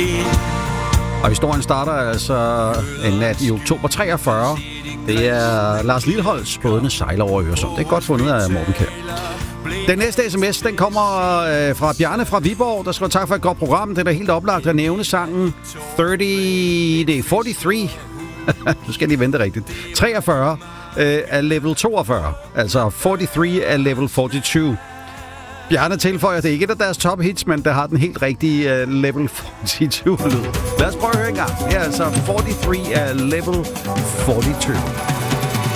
Og historien starter altså en nat i oktober 43. Det er Lars Lilholds bådene sejler over Øresund. Det er godt fundet af Morten Kjær. Den næste sms, den kommer fra Bjarne fra Viborg, der skriver tak for et godt program. Det er da helt oplagt at nævne sangen 43. Du skal lige vente rigtigt. 43 af level 42. Altså 43 af level 42. Bjarne tilføjer, det er ikke et af deres top hits, men der har den helt rigtige level 42 lyd. Lad os prøve at høre en gang. Det er altså 43 af level 42.